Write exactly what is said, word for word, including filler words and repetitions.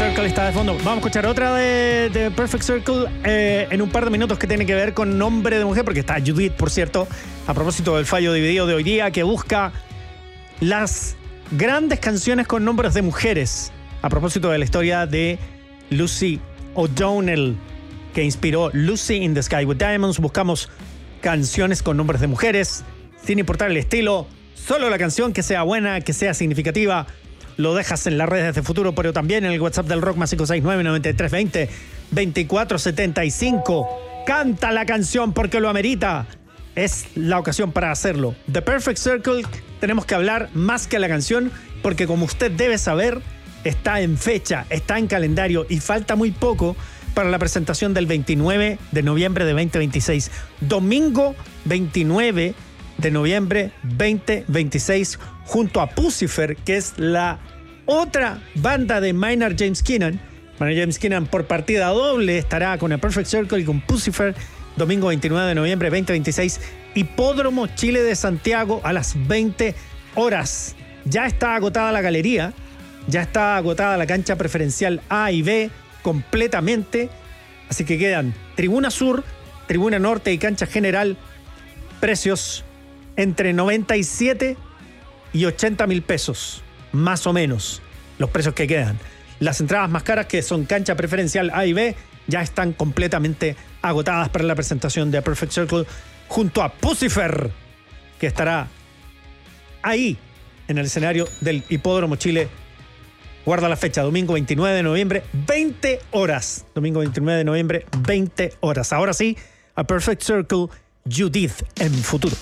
Circle está de fondo. Vamos a escuchar otra de, de Perfect Circle eh, en un par de minutos que tiene que ver con nombre de mujer, porque está Judith, por cierto, a propósito del fallo dividido de hoy día, que busca las grandes canciones con nombres de mujeres, a propósito de la historia de Lucy O'Donnell, que inspiró Lucy in the Sky with Diamonds. Buscamos canciones con nombres de mujeres, sin importar el estilo, solo la canción que sea buena, que sea significativa. Lo dejas en las redes de Futuro, pero también en el WhatsApp del Rock más cinco seis nueve, nueve tres dos cero, veinticuatro setenta y cinco. Canta la canción porque lo amerita. Es la ocasión para hacerlo. The Perfect Circle, tenemos que hablar más que la canción, porque como usted debe saber, está en fecha, está en calendario y falta muy poco para la presentación del veintinueve de noviembre de veinte veintiséis. Domingo veintinueve de noviembre veinte veintiséis, junto a Puscifer, que es la otra banda de Maynard James Keenan. Maynard James Keenan por partida doble estará con el Perfect Circle y con Puscifer. Domingo veintinueve de noviembre veinte veintiséis, Hipódromo Chile de Santiago a las veinte horas. Ya está agotada la galería, ya está agotada la cancha preferencial A y B completamente, así que quedan Tribuna Sur, Tribuna Norte y cancha general. Precios entre noventa y siete y ochenta mil pesos, más o menos, los precios que quedan. Las entradas más caras, que son cancha preferencial A y B, ya están completamente agotadas para la presentación de Perfect Circle junto a Puscifer, que estará ahí en el escenario del Hipódromo Chile. Guarda la fecha, domingo veintinueve de noviembre, veinte horas. Domingo veintinueve de noviembre, veinte horas. Ahora sí, a Perfect Circle, Judith en Futuro.